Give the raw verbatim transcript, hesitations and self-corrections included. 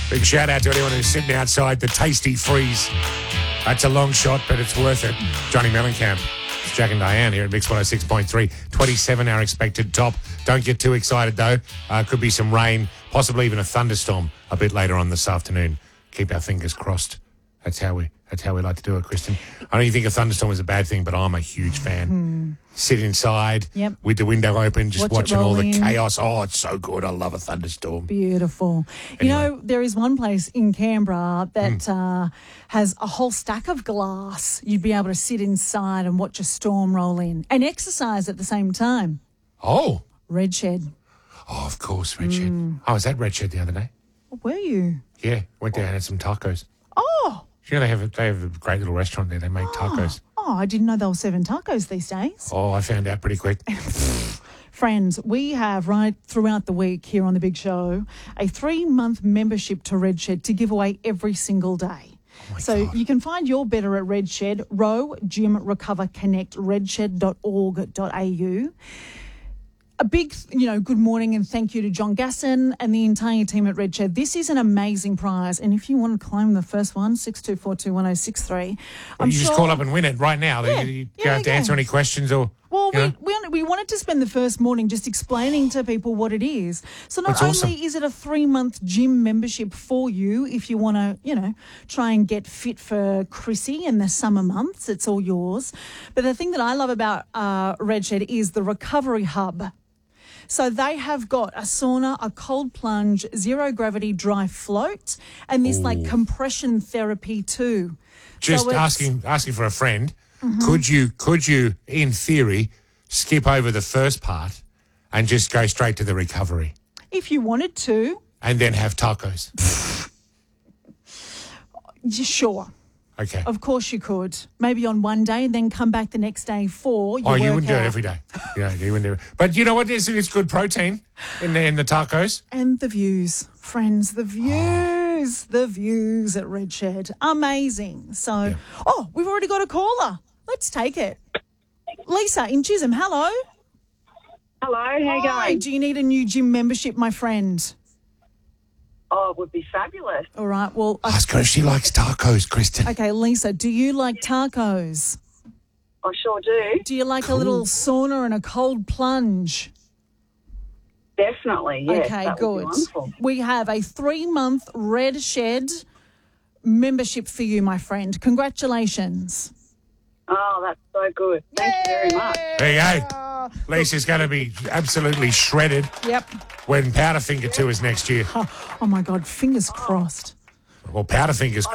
Big shout out to anyone who's sitting outside the Tasty Freeze. That's a long shot, but it's worth it. Johnny Mellencamp. It's Jack and Diane here at Mix one oh six point three. twenty-seven our expected top. Don't get too excited though. Uh, could be some rain, possibly even a thunderstorm a bit later on this afternoon. Keep our fingers crossed. That's how we that's how we like to do it, Kristen. I know you think a thunderstorm is a bad thing, but I'm a huge fan. Mm. Sit inside Yep. with the window open, just Watch it watching all roll the in. chaos. Oh, it's so good. I love a thunderstorm. Beautiful. Anyway. You know, there is one place in Canberra that uh, has a whole stack of glass. You'd be able to sit inside and watch a storm roll in and exercise at the same time. Oh. Red Shed. Oh, of course, Red Shed. Mm. I was at Red Shed the other day. Were you? Yeah, went down and had some tacos. Oh. You know, they have a, they have a great little restaurant there. They make tacos. Oh, I didn't know they were serving tacos these days. Oh, I found out pretty quick. Friends, we have right throughout the week here on The Big Show a three-month membership to Red Shed to give away every single day. Oh my So God. you can find your better at Red Shed, Row, Gym, Recover, Connect, redshed dot org dot a u. A big, you know, good morning and thank you to John Gasson and the entire team at Red Shed. This is an amazing prize, and if you want to claim the first one, six two four two one oh six three. Well, you just call up and win it right now. Yeah, you you yeah, don't have to yeah. answer any questions or. Well, you we, know. we we wanted to spend the first morning just explaining to people what it is. So not That's only awesome. is it a three-month gym membership for you if you want to, you know, try and get fit for Chrissy in the summer months, it's all yours. But the thing that I love about uh, Red Shed is the recovery hub. So they have got a sauna, a cold plunge, zero gravity dry float, and this like compression therapy too. Just So it's- asking asking for a friend. Could you could you in theory skip over the first part and just go straight to the recovery If you wanted to, and then have tacos? yeah, sure. Okay. Of course you could. Maybe on one day and then come back the next day for your Oh, you wouldn't do it workout. every day. Yeah, you wouldn't do it. But you know what? It's, it's good protein in the in the tacos. And the views, friends, the views, the views at Red Shed. Amazing. So, oh, we've already got a caller. Let's take it. Lisa in Chisholm, hello. Hello, how you Hi, going? do you need a new gym membership, my friend? Oh, it would be fabulous. All right, well, uh, Ask her if she likes tacos, Kristen. okay, Lisa, do you like tacos? I sure do. Do you like a little sauna and a cold plunge? Definitely, yes. Okay, that good. Would be wonderful. We have a three-month Red Shed membership for you, my friend. Congratulations. Oh, that's so good. Thank you very much. There you go. Lisa's going to be absolutely shredded Yep. when Powderfinger two is next year. Oh, my God, fingers crossed. Well, Powderfinger's